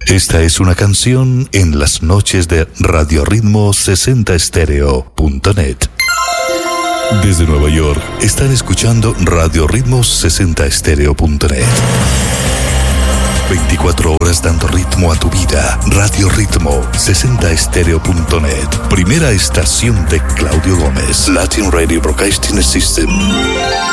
Esta es una canción en las noches de RadioRitmo60Stereo.net. Desde Nueva York están escuchando RadioRitmo60Stereo.net. 24 horas dando ritmo a tu vida. Radio Ritmo 60Stereo.net. Primera estación de Claudio Gómez. Latin Radio Broadcasting System.